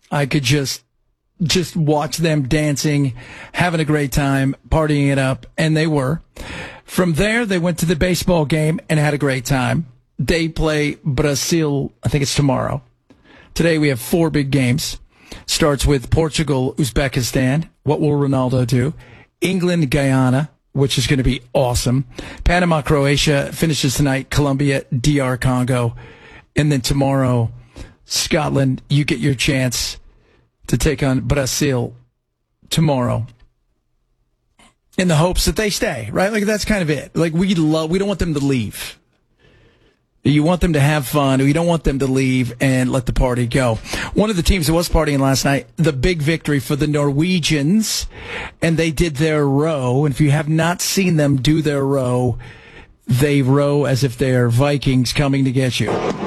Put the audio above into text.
I could just watch them dancing, having a great time, partying it up, and they were. From there, they went to the baseball game and had a great time. They play Brazil, I think it's tomorrow. Today we have 4 big games. Starts with Portugal, Uzbekistan. What will Ronaldo do? England, Guyana, which is going to be awesome. Panama, Croatia finishes tonight. Colombia, DR Congo. And then tomorrow, Scotland, you get your chance to take on Brazil tomorrow in the hopes that they stay, right? Like, that's kind of it. Like, we don't want them to leave. You want them to have fun. We don't want them to leave and let the party go. One of the teams that was partying last night, the big victory for the Norwegians, and they did their row. And if you have not seen them do their row, they row as if they're Vikings coming to get you.